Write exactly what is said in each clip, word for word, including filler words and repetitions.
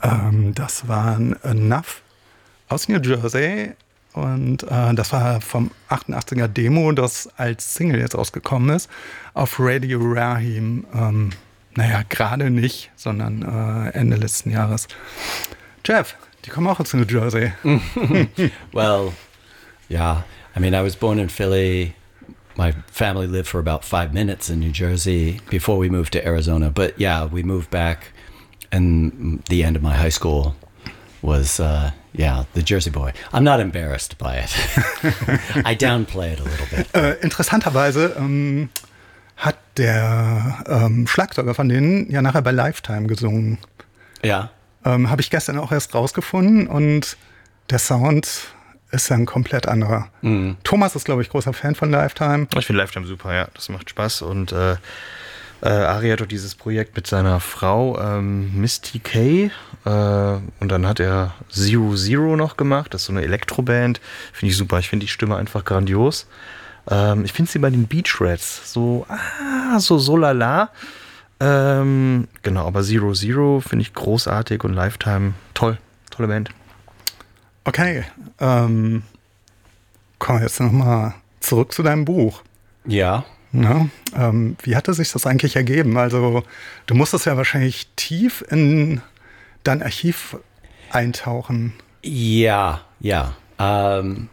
Ähm, das waren Enough aus New Jersey. Und äh, das war vom achtundachtziger Demo, das als Single jetzt rausgekommen ist, auf Radio Raheem. Ähm, naja, gerade nicht, sondern äh, Ende letzten Jahres. Jeff, die kommen auch aus New Jersey. Well, yeah. I mean, I was born in Philly. My family lived for about five minutes in New Jersey before we moved to Arizona. But yeah, we moved back, and the end of my high school was, uh, yeah, the Jersey boy. I'm not embarrassed by it. I downplay it a little bit. Äh, interessanterweise ähm, hat der ähm, Schlagzeuger von denen ja nachher bei Lifetime gesungen. Ja. Ähm, Habe ich gestern auch erst rausgefunden und der Sound ist ja ein komplett anderer. Mhm. Thomas ist, glaube ich, großer Fan von Lifetime. Ich finde Lifetime super, ja. Das macht Spaß und äh, Äh, Ari hat doch dieses Projekt mit seiner Frau ähm, Misty K. Äh, und dann hat er Zero Zero noch gemacht. Das ist so eine Elektroband. Finde ich super. Ich finde die Stimme einfach grandios. Ähm, ich finde sie bei den Beach Rats so, ah, so so lala. Ähm, genau, aber Zero Zero finde ich großartig und Lifetime toll. Tolle Band. Okay. Ähm, kommen wir jetzt nochmal zurück zu deinem Buch. Ja. Na, ähm, wie hatte sich das eigentlich ergeben? Also du musstest ja wahrscheinlich tief in dein Archiv eintauchen. Yeah, yeah. Um,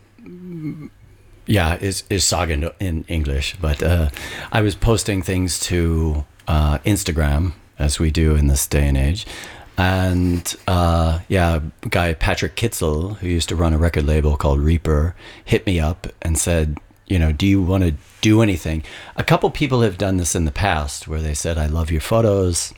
yeah, is is saga in, in English, but uh, I was posting things to uh, Instagram, as we do in this day and age. And uh, yeah, a guy, Patrick Kitzel, who used to run a record label called Reaper, hit me up and said, you know, do you want to do anything? A couple people have done this in the past where they said, I love your photos,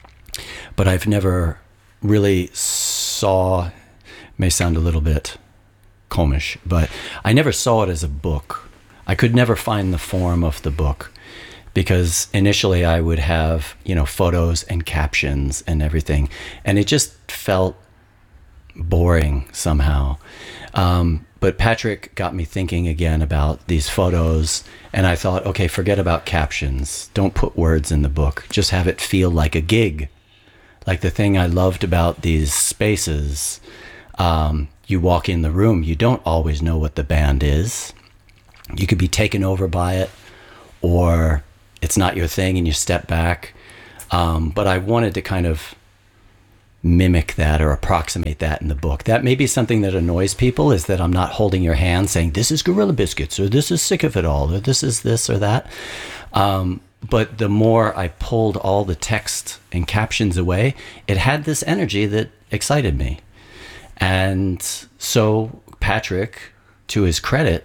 but I've never really saw, may sound a little bit komisch, but I never saw it as a book. I could never find the form of the book because initially I would have, you know, photos and captions and everything, and it just felt boring somehow. Um, But Patrick got me thinking again about these photos, and I thought, okay, forget about captions. Don't put words in the book. Just have it feel like a gig. Like the thing I loved about these spaces, um, you walk in the room, you don't always know what the band is. You could be taken over by it, or it's not your thing and you step back. Um, but I wanted to kind of mimic that or approximate that in the book. That may be something that annoys people, is that I'm not holding your hand saying, this is Gorilla Biscuits, or this is Sick of It All, or this is this or that. Um, but the more I pulled all the text and captions away, it had this energy that excited me. And so Patrick, to his credit,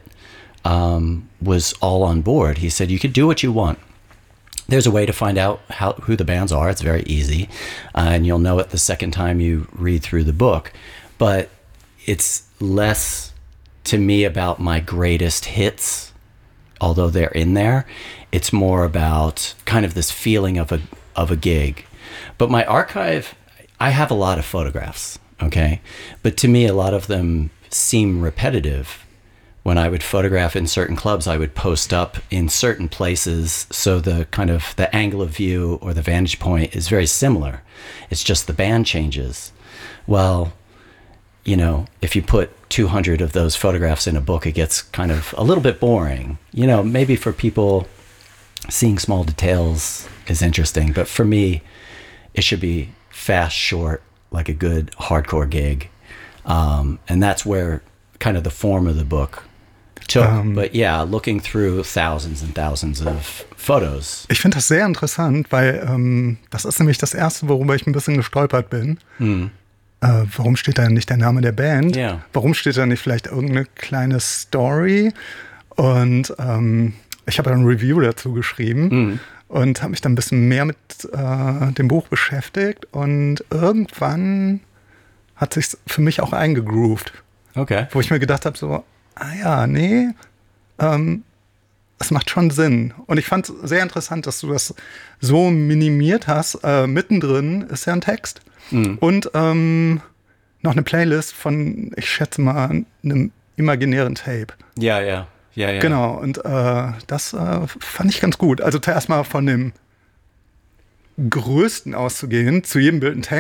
um, was all on board. He said, you could do what you want. There's a way to find out how who the bands are. It's very easy. Uh, and you'll know it the second time you read through the book. But it's less, to me, about my greatest hits, although they're in there. It's more about kind of this feeling of a of a gig. But my archive, I have a lot of photographs, okay? But to me, a lot of them seem repetitive. When I would photograph in certain clubs, I would post up in certain places, so the kind of the angle of view or the vantage point is very similar. It's just the band changes. Well, you know, if you put two hundred of those photographs in a book, it gets kind of a little bit boring. You know, maybe for people, seeing small details is interesting, but for me, it should be fast, short, like a good hardcore gig. Um, and that's where kind of the form of the book took. Um, But yeah, looking through thousands and thousands of photos. Ich finde das sehr interessant, weil ähm, das ist nämlich das Erste, worüber ich ein bisschen gestolpert bin. Hm. Äh, warum steht da nicht der Name der Band? Yeah. Warum steht da nicht vielleicht irgendeine kleine Story? Und ähm, ich habe ein Review dazu geschrieben hm. und habe mich dann ein bisschen mehr mit äh, dem Buch beschäftigt. Und irgendwann hat sich für mich auch eingegroovt. Okay. Wo ich mir gedacht habe, so, ah ja, nee, ähm, das macht schon Sinn. Und ich fand es sehr interessant, dass du das so minimiert hast. Äh, mittendrin ist ja ein Text. Mhm. Und ähm, noch eine Playlist von, ich schätze mal, einem imaginären Tape. Ja, ja, ja, ja. Genau, und äh, das äh, fand ich ganz gut. Also zuerst mal von dem Größten auszugehen, zu jedem Bild ein Text,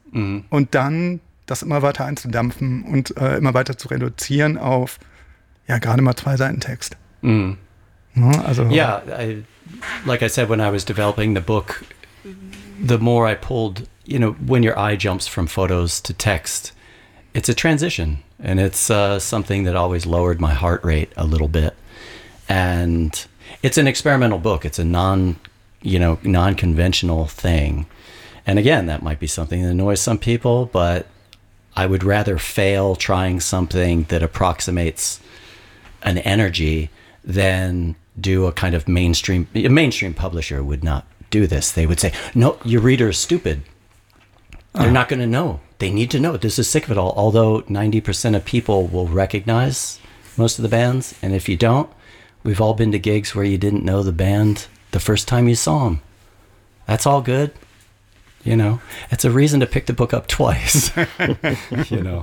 mhm. und dann das immer weiter einzudampfen und äh, immer weiter zu reduzieren auf, ja, gerade mal zwei Seiten Text. Mhm. Ja, also, yeah, I, like I said, when I was developing the book, the more I pulled, you know, when your eye jumps from photos to text, it's a transition, and it's uh, something that always lowered my heart rate a little bit. And it's an experimental book. It's a non, you know, non-conventional thing. And again, that might be something that annoys some people, but I would rather fail trying something that approximates an energy than do a kind of mainstream, a mainstream publisher would not do this. They would say, no, your reader is stupid. They're uh. not going to know. They need to know. This is sick of it all. Although ninety percent of people will recognize most of the bands. And if you don't, we've all been to gigs where you didn't know the band the first time you saw them. That's all good. You know, it's a reason to pick the book up twice. You know.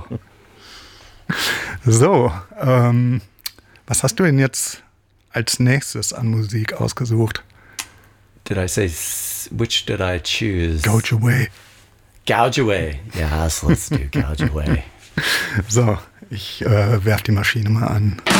So, ähm, was hast du denn jetzt als nächstes an Musik ausgesucht? Did I say, which did I choose? Gouge Away. Gouge Away. Yes, let's do Gouge Away. So, ich äh, werf die Maschine mal an.